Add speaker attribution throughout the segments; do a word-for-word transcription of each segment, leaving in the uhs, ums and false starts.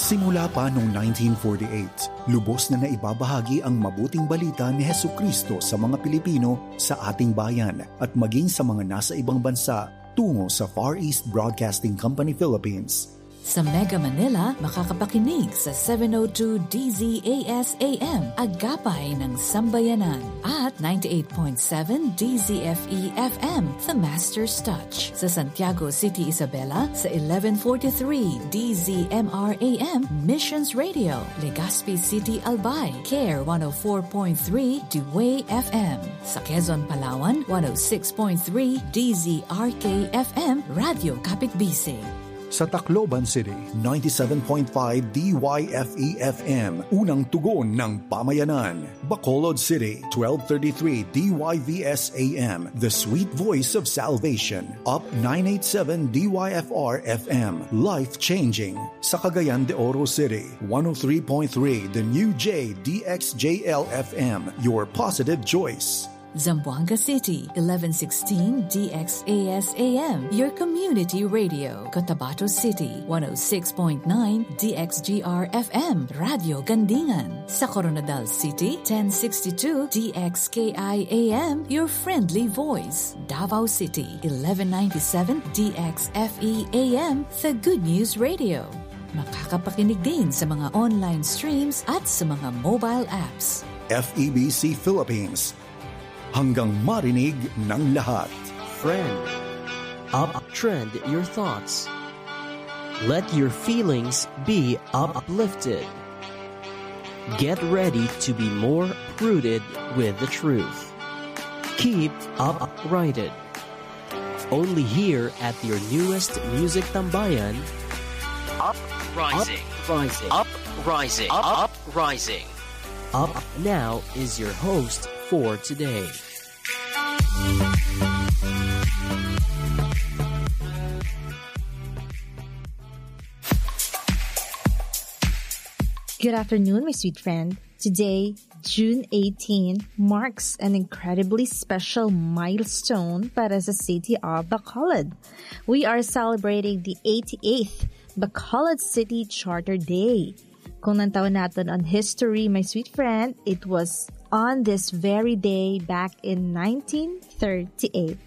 Speaker 1: Simula pa noong nineteen forty-eight, lubos na naibabahagi ang mabuting balita ni Hesukristo sa mga Pilipino sa ating bayan at maging sa mga nasa ibang bansa tungo sa Far East Broadcasting Company Philippines.
Speaker 2: Sa Mega Manila, makakapakinig sa seven oh two D Z A S A M, Agapay ng Sambayanan, at ninety-eight point seven D Z F E F M, The Master's Touch. Sa Santiago City, Isabela, sa eleven forty-three D Z M R A M, Missions Radio. Legazpi City, Albay, Care one oh four point three Dewey F M. Sa Quezon, Palawan, one oh six point three D Z R K F M, Radio Kapitbisig.
Speaker 1: Sa Tacloban City, ninety-seven point five D Y F E F M, unang tugon ng pamayanan. Bacolod City, twelve thirty-three D Y V S A M, the sweet voice of salvation. Up nine eighty-seven D Y F R F M, life-changing. Sa Cagayan de Oro City, one oh three point three The New J D X J L F M, your positive choice.
Speaker 2: Zamboanga City, eleven sixteen D X A S A M, your community radio. Cotabato City, one oh six point nine D X G R F M, Radio Gandingan. Sa Coronadal City, ten sixty-two D X K I A M, your friendly voice. Davao City, eleven ninety-seven D X F E A M, the Good News Radio. Makakapakinig din sa mga online streams at sa mga mobile apps.
Speaker 1: F E B C Philippines, hanggang marinig ng lahat.
Speaker 3: Friend, uptrend your thoughts. Let your feelings be uplifted. Get ready to be more rooted with the truth. Keep uprighted. Only here at your newest music tambayan, Uprising. Uprising. Uprising. Up, uprising. Up now is your host for today.
Speaker 4: Good afternoon, my sweet friend. Today, June eighteenth, marks an incredibly special milestone para sa city of Bacolod. We are celebrating the eighty-eighth Bacolod City Charter Day. Kung nantawan natin on history, my sweet friend, it was on this very day back in nineteen thirty-eight.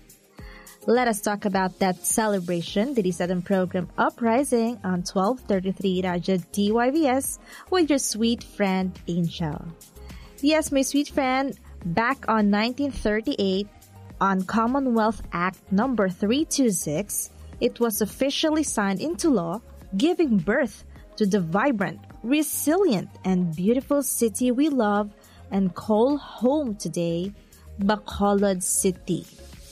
Speaker 4: Let us talk about that celebration. Dito sa ating program Uprising on twelve thirty-three Radyo D Y V S with your sweet friend Angel. Yes, my sweet friend, back on nineteen thirty-eight, on Commonwealth Act number three twenty-six, it was officially signed into law, giving birth to the vibrant, resilient, and beautiful city we love and call home today, Bacolod City.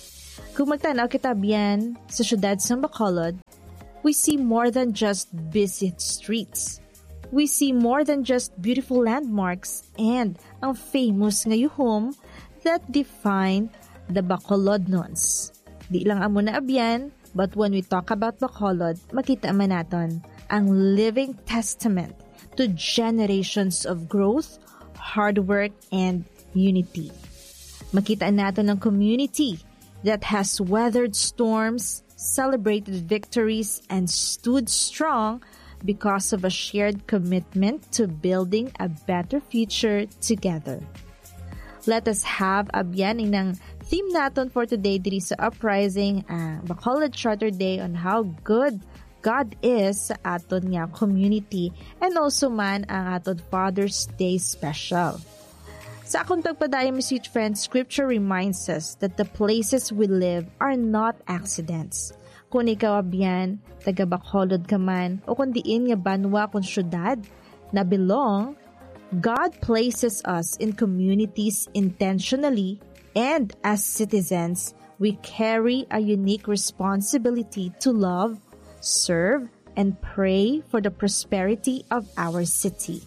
Speaker 4: Kung magtanaw kita biyan sa syudad sa Bacolod, we see more than just busy streets. We see more than just beautiful landmarks and ang famous ngayuhom that define the Bacolodnons. Di lang amo na abyan, but when we talk about Bacolod, makita man naton ang living testament to generations of growth, hard work, and unity. Makita natin ng community that has weathered storms, celebrated victories, and stood strong because of a shared commitment to building a better future together. Let us have abyaning ng theme natin for today diri sa Uprising, ang uh, Bacolod Charter Day, on how good God is sa aton nga community, and also man ang aton Father's Day special. Sa akong tagpadayon, my sweet friends, Scripture reminds us that the places we live are not accidents. Kung ikaw abyan, taga Bacolod ka man, o kung diin nga banwa kung syudad na belong, God places us in communities intentionally, and as citizens, we carry a unique responsibility to love, serve, and pray for the prosperity of our city.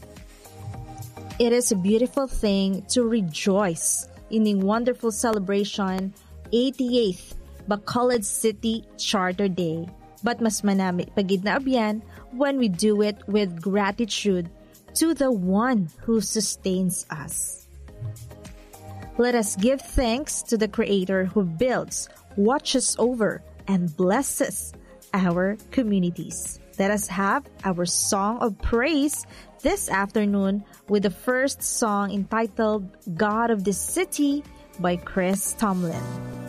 Speaker 4: It is a beautiful thing to rejoice in a wonderful celebration, eighty-eighth Bacolod City Charter Day. But mas manami pagid na abyan when we do it with gratitude to the one who sustains us. Let us give thanks to the Creator who builds, watches over, and blesses our communities. Let us have our song of praise this afternoon with the first song entitled God of the City by Chris Tomlin.